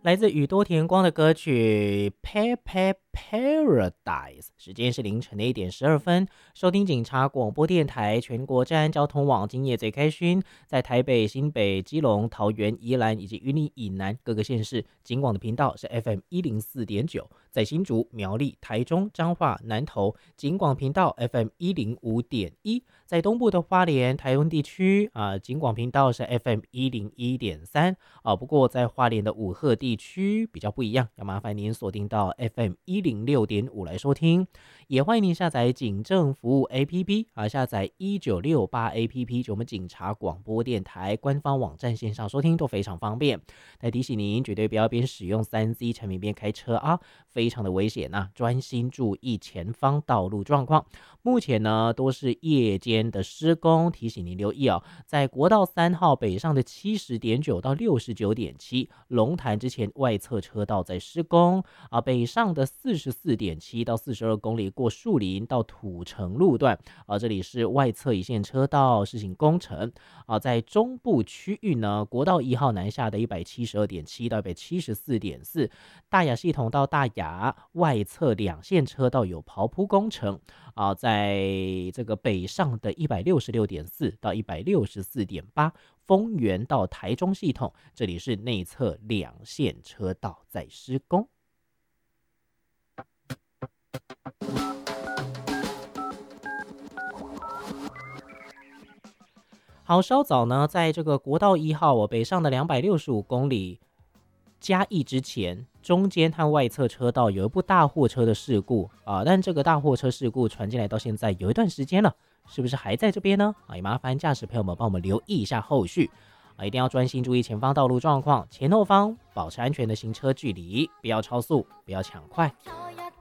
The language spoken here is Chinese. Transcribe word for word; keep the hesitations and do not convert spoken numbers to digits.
来自宇多田光的歌曲《Pe Pe Paradise》，时间是凌晨的一点十二分。收听警察广播电台全国治安交通网，今夜最开勋，在台北、新北、基隆、桃园、宜兰以及云林以南各个县市，警广的频道是 F M 一零四点九，在新竹、苗栗、台中、彰化、南投，警广频道 F M 一零五点一，在东部的花莲、台湾地区啊，警广频道是 F M 一零一点三啊。不过在花莲的五鹤地区比较不一样，要麻烦您锁定到 F M 一零六点五来收听。也欢迎您下载警政服务 A P P 啊，下载一九六八 A P P， 就我们警察广播电台官方网站线上收听都非常方便。来提醒您，绝对不要边使用三 C 产品边开车啊，非常的危险啊！专心注意前方道路状况。目前呢都是夜间的施工，提醒您留意哦。在国道三号北上的七十点九到六十九点七，龙潭之前外侧车道在施工啊，北上的四十四点七到四十二公里过树林到土城路段啊，这里是外侧一线车道施行工程啊。在中部区域呢，国道一号南下的一百七十二点七到一百七十四点四，大雅系统到大雅外侧两线车道有刨铺工程啊，在这个北上的一百六十六点四到一百六十四点八，丰原到台中系统，这里是内侧两线车道在施工。好，稍早呢，在这个国道一号我北上的两百六十五公里嘉义之前，中间和外侧车道有一部大货车的事故啊，但这个大货车事故传进来到现在有一段时间了，是不是还在这边呢？啊，也麻烦驾驶朋友们帮我们留意一下后续啊，一定要专心注意前方道路状况，前后方保持安全的行车距离，不要超速，不要抢快。